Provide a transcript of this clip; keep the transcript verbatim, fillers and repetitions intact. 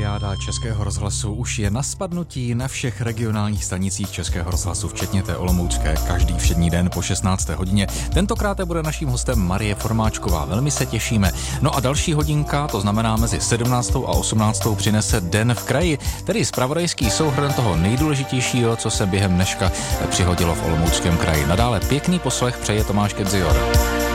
Olympiáda Českého rozhlasu už je na spadnutí na všech regionálních stanicích Českého rozhlasu, včetně té olomoucké, každý všední den po šestnácté hodině. Tentokrát bude naším hostem Marie Formáčková, velmi se těšíme. No a další hodinka, to znamená mezi sedmnáctou a osmnáctou přinese Den v kraji, tedy zpravodajský souhrn toho nejdůležitějšího, co se během dneška přihodilo v Olomouckém kraji. Nadále pěkný poslech přeje Tomáš Kedzior.